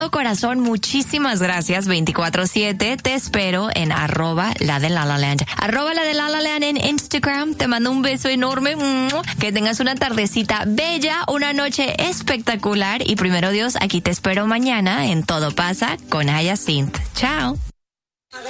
Corazón, muchísimas gracias. 24/7, te espero en @la de La La Land. @la de La La Land en Instagram. Te mando un beso enorme. Que tengas una tardecita bella, una noche espectacular. Y primero Dios, aquí te espero mañana en Todo Pasa con Hyacinth. Chao.